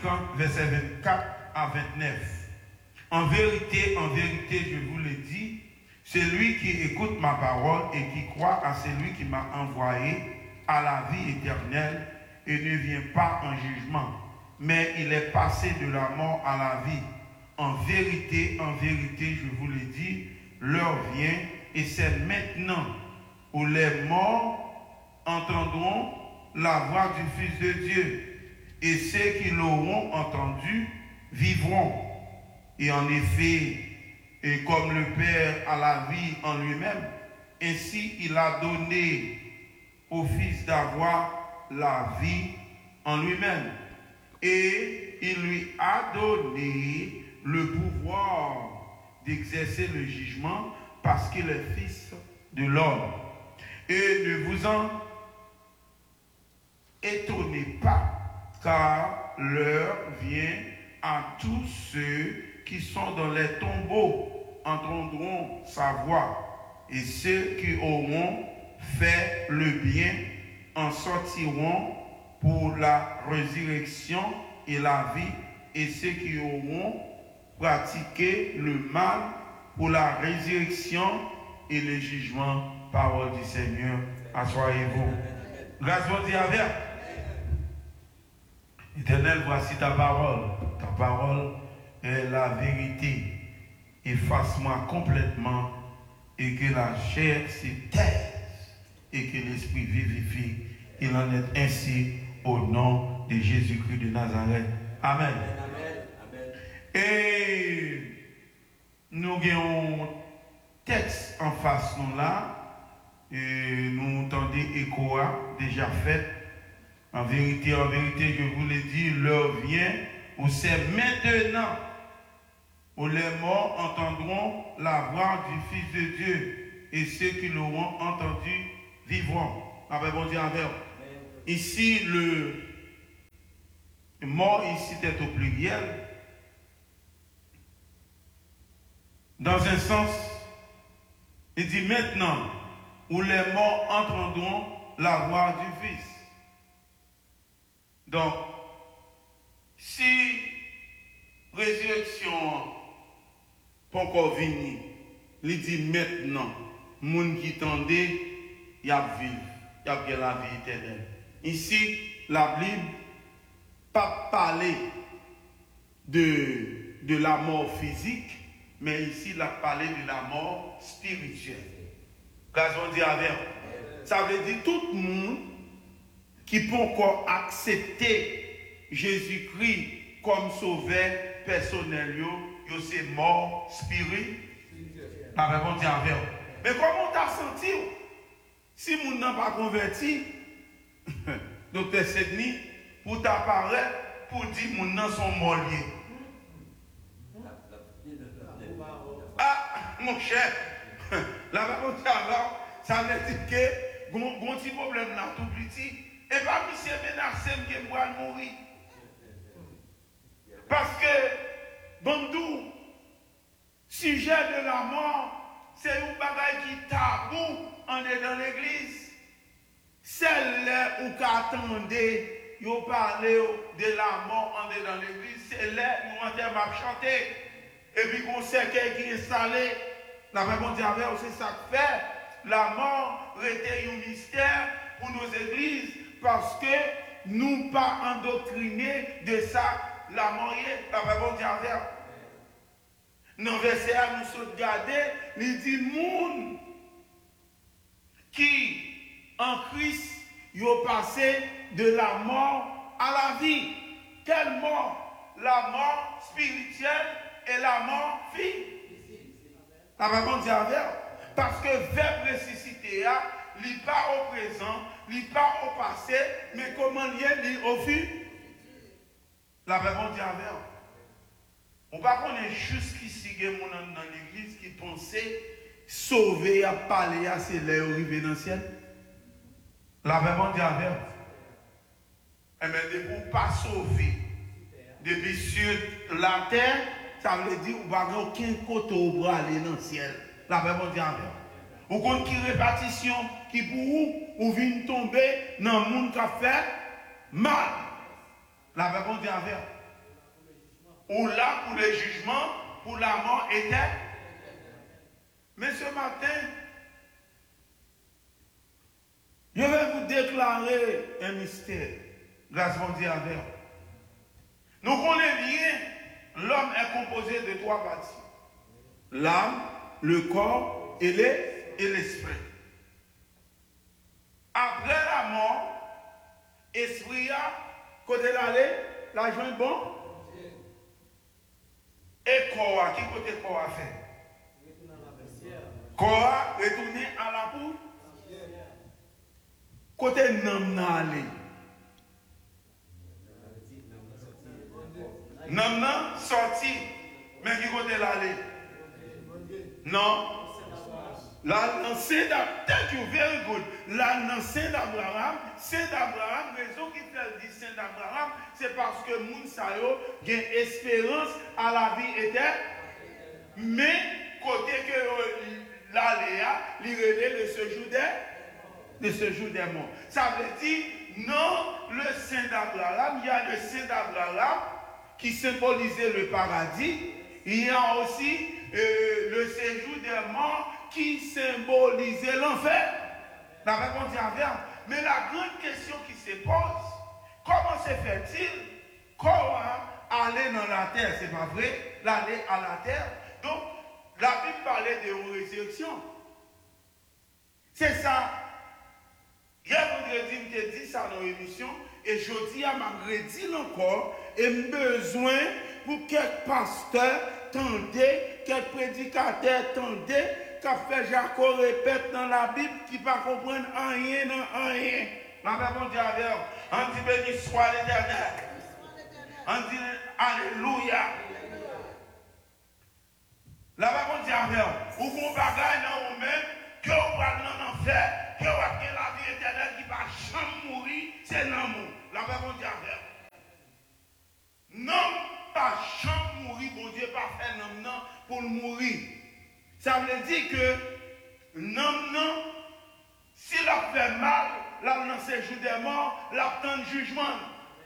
30, versets 24 à 29. En vérité, je vous le dis, celui qui écoute ma parole et qui croit à celui qui m'a envoyé a la vie éternelle et ne vient pas en jugement, mais il est passé de la mort à la vie. En vérité, je vous le dis, l'heure vient et c'est maintenant où les morts entendront la voix du Fils de Dieu et ceux qui l'auront entendu vivront. Et en effet, et comme le Père a la vie en lui-même, ainsi il a donné au Fils d'avoir la vie en lui-même. Et il lui a donné le pouvoir d'exercer le jugement parce qu'il est Fils de l'homme. Et ne vous en étonnez pas, car l'heure vient à tous ceux qui sont dans les tombeaux entendront sa voix, et ceux qui auront fait le bien en sortiront pour la résurrection et la vie, et ceux qui auront pratiqué le mal pour la résurrection et le jugement. Parole du Seigneur, assoyez-vous. Grâce à Dieu avec. Éternel, voici ta parole. Ta parole est la vérité. Efface-moi complètement et que la chair se taise et que l'esprit vivifie. Il en est ainsi au nom de Jésus-Christ de Nazareth. Amen. Amen. Et nous avons un texte en face nous là. Et nous entendons écho déjà fait. En vérité, je vous l'ai dit, l'heure vient où c'est maintenant où les morts entendront la voix du Fils de Dieu et ceux qui l'auront entendu vivront. Avec bon Dieu envers. Ici, le mort ici est au pluriel. Dans un sens, il dit maintenant où les morts entendront la voix du Fils. Donc, si résurrection pas encore venue, il dit maintenant, monde qui tendait, il y a vivre, il y a la vie éternelle. Ici, la Bible pas parler de la mort physique, mais ici, il a parlé de la mort spirituelle. Grâce à Dieu avec. Ça veut dire tout le monde qui peut encore accepter Jésus-Christ comme sauveur personnel, c'est mort spirituel. Avec bon Dieu avec. Mais comment tu as senti si mon n'a pas converti, docteur Sedni, pour t'apparaître, pour dire mon nom sont morts liés. Ah, mon cher, la réponse alors, ça veut dire que mon petit problème là, tout petit, et pas monsieur menacé que moi mourir. Parce que, Bandou, sujet de la mort, c'est un bagage qui tabou en est dans l'église. Celle-là où qu'attendez, vous parlez de la mort en est dans l'église, c'est là où on a chanter. Et puis qu'on sait qui est installé, la réponse dit c'est ça que fait. La mort était un mystère pour nos églises parce que nous pas endoctrinés de ça, la mort est, la réponse dit dans le verset à nous sauvegarder, il dit moun qui en Christ y ont passé de la mort à la vie. Quelle mort? La mort spirituelle et la mort physique. La réponse dit parce que verbe ressuscité, il n'est pas au présent, il n'est pas au passé, mais comment il est au futur. La réponse dit on ne peut pas connaître jusqu'ici qu'il y a des gens dans l'église qui pensaient sauver à parler à ces lèvres arrivées dans le ciel. La réponse dit mais de ne pas sauver depuis sur la terre, ça veut dire qu'il n'y a aucun côté où aller dans le ciel. La réponse dit ou qu'on qui répartition qui pour vous, ou vient tomber dans le monde qui a fait mal. La réponse dit ou là pour le jugement, pour la mort éternelle. Mais ce matin, je vais vous déclarer un mystère. Grâce à Dieu avec vous. Nous connaissons bien, l'homme est composé de 3 parties. L'âme, le corps et l'esprit. Après la mort, l'esprit a, côté l'aller, la joint bon. Et corps, qui côté corps a fait? Corps retourné à la poussière. Côté nam aller. Nam sorti. Mais qui côté l'aller? Non. La Saint thank you, very good. La Saint d'Abraham, raison qui fait dire Saint d'Abraham, c'est parce que Mounsayo a une espérance à la vie éternelle. Mais, côté que l'aléa, il relève de ce jour des morts. Ça veut dire, non, le Saint d'Abraham, il y a le Saint d'Abraham qui symbolisait le paradis. Il y a aussi le séjour des morts qui symbolisait l'enfer. La réponse est envers. Mais la grande question qui se pose, comment se fait-il qu'on aller dans la terre? C'est pas vrai, l'aller à la terre. Donc, la Bible parlait de résurrection. C'est ça. Hier vendredi, je t'ai dit ça dans l'émission, et je dis à ma redit encore, et besoin pour quelques pasteurs tendez, quelques prédicateurs tendez, qu'a fait Jacob répète dans la Bible qui ne va comprendre rien dans rien. La réponse dit avec on dit béni soit l'Éternel. On dit Alléluia. La réponse dit avec ou qu'on bagaille dans vous-même, que vous allez dans l'enfer, que vous avez la vie éternelle qui va jamais mourir, c'est l'amour. La réponse dit avec non, pas jamais mourir, bon Dieu, pas faire non pour mourir. Ça veut dire que non, s'il a fait mal, là dans ces jours des morts, là dans le jugement.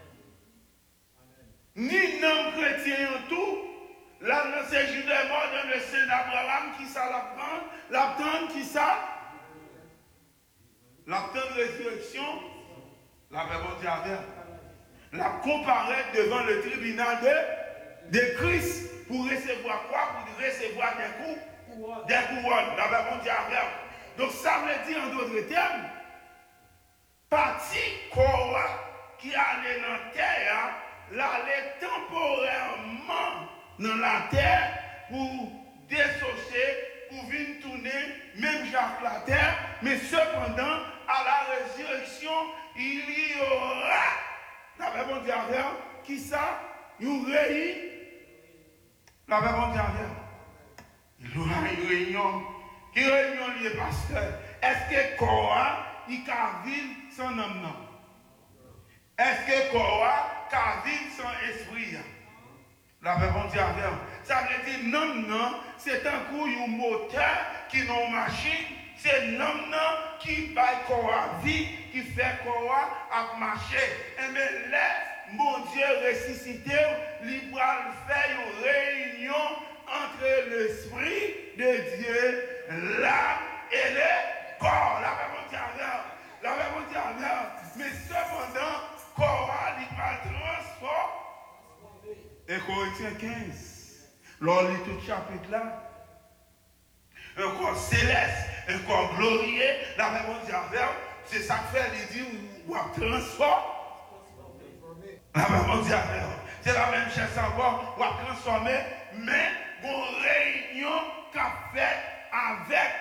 Ni non chrétien en tout, là dans ces jours des morts, dans le sein d'Abraham, qui ça l'apprend, l'apprend qui ça? L'apprend résurrection, la réponse avec. La comparaître devant le tribunal de Christ pour recevoir quoi? Pour recevoir des coups. Des couronnes, la réponse est avec. Donc ça veut dire en d'autres termes, partie corps qui allait dans la terre, l'allait temporairement dans la terre pour dissocier, pour venir tourner, même Jacques la terre, mais cependant, à la résurrection, il y aura, la réponse est avec, qui ça? Il réunit, la réponse est avec. Il y aura une réunion. Qui réunion liée, pasteur? Est-ce que Korah, il peut vivre sans homme? Non. Est-ce que Korah peut vivre sans esprit? La réponse est avec. Ça veut dire non, c'est un coup un moteur qui n'a une machine. C'est non qui va Korah vie, qui fait Korah à marcher. Et bien là, mon Dieu ressuscité, il va faire une réunion entre l'esprit de Dieu, l'âme et le corps. La réponse est avec. La réponse est avec. Mais cependant, Korah, il va transformer. Et Corinthiens 15, lors de tout chapitre là, un corps céleste, un corps glorieux, la réponse est avec. C'est ça que fait, il dit, ou transformer. La réponse est avec. C'est la même chose encore, ou transformer, mais une réunion qu'a fait avec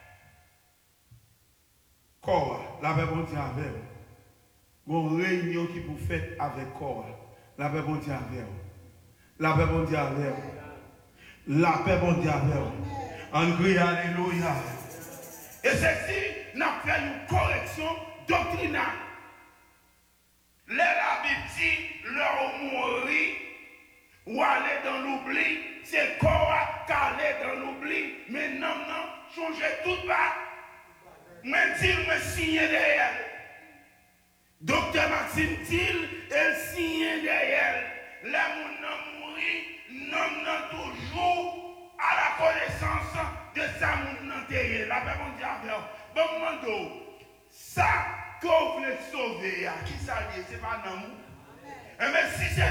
Korah. La réponse est avec. Une réunion qui vous fait avec Korah. La réponse est avec. La paix bon Dieu avec. La paix bon Dieu avec. On crie Alléluia. Et ceci n'a fait une correction doctrinale. La Bible dit, leur mourir ou aller dans l'oubli, c'est Korah qui allait dans l'oubli. Mais non, changez tout bas. Mais dit, me signer derrière. Docteur Maxime Thiel, elle signe derrière. Les gens mourir, connaissance de ça, mon enterré. La paix, mon diable. Bon, mando, ça que vous voulez sauver, qui ça dit, c'est pas dans nous. Mais si c'est